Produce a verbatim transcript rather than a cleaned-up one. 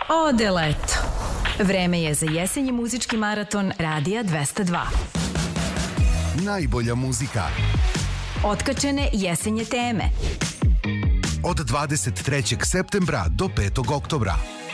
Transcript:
Ode leto. Vreme je za jesenji muzički maraton Radija dvesta dva. Najbolja muzika. Otkačene jesenje teme. Od dvadeset trećeg septembra do petog oktobra.